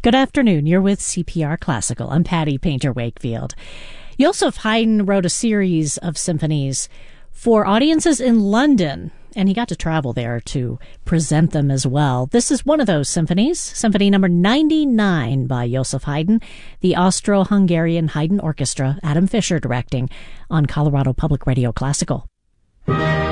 Good afternoon. You're with CPR Classical. I'm Patty Painter-Wakefield. Joseph Haydn wrote a series of symphonies for audiences in London, and he got to travel there to present them as well. This is one of those symphonies, Symphony number 99 by Joseph Haydn, the Austro-Hungarian Haydn Orchestra, Adam Fischer directing, on Colorado Public Radio Classical.